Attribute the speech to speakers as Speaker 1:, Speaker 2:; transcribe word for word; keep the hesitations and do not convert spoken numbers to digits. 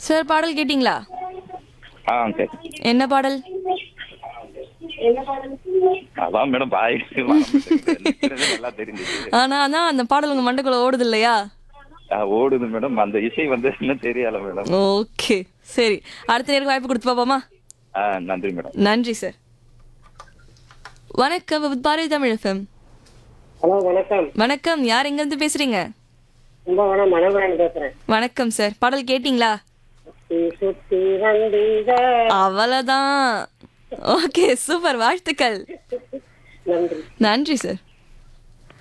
Speaker 1: Sir பாடல் கேட்டிங்களா?
Speaker 2: ஆ சரி.
Speaker 1: என்ன பாடல்?
Speaker 2: அதான் மேடம் பாய் நிக்கிறது நல்லா தெரிஞ்சுது.
Speaker 1: ஆனா அதான் அந்த பாடல் உங்க மண்டைக்குள்ள ஓடுது இல்லையா?
Speaker 2: ஆ, ஓடுது மேடம். அந்த இசை வந்து இன்னும் தெரியல மேடம்.
Speaker 1: ஓகே சரி, அடுத்த நேருக்கு வாய்ப்பு கொடுத்து பாப்போமா?
Speaker 2: ஆ, நன்றி மேடம்.
Speaker 1: நன்றி சார். வணக்கம் with Bharathi Tamil FM.
Speaker 3: Hello வணக்கம்.
Speaker 1: வணக்கம், யார் எங்க இருந்து பேசுறீங்க?
Speaker 3: கும்பகோணம் மனோகரன் பேசுறேன்.
Speaker 1: வணக்கம் சார், பாடல் கேட்டிங்களா?
Speaker 3: சுத்தி சுத்தி வந்தீங்க.
Speaker 1: அவ்வளவுதான். ஓகே சூப்பர், வாழ்த்துக்கள்.
Speaker 3: நன்றி.
Speaker 1: நன்றி சார்.